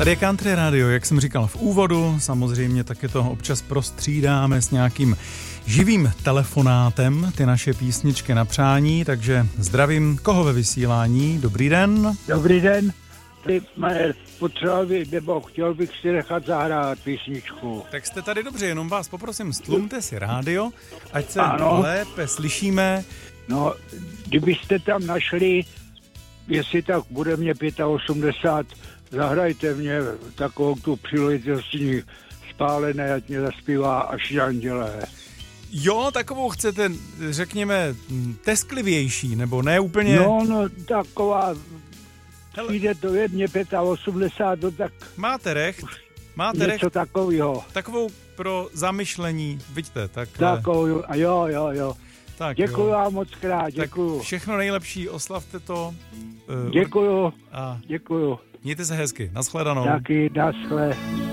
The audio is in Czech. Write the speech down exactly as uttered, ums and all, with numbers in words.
Tady je Country Radio, jak jsem říkal v úvodu, samozřejmě taky to občas prostřídáme s nějakým živým telefonátem, ty naše písničky na přání, takže zdravím, koho ve vysílání, dobrý den. Dobrý den, ty potřeboval bych, nebo chtěl bych si nechat zahrát písničku. Tak jste tady dobře, jenom vás poprosím, stlumte si rádio, ať se ano. lépe slyšíme. No, kdybyste tam našli, jestli tak bude mě osmdesát pět, zahrajte mě takovou tu příležitostní Spálené, ať mě zaspívá až andělé. Jo, takovou chcete, řekněme, tesklivější, nebo ne úplně... No, no, taková, přijde to je mě osmdesát pět, no tak... Máte rech, máte rech. Něco takového. Takovou pro zamyšlení, vidíte, tak... Takovou, a jo, jo, jo. Tak, děkuju jo. vám moc krát, děkuju. Tak všechno nejlepší, oslavte to. Děkuju, a děkuju. mějte se hezky, nashledanou. Taky, naschle.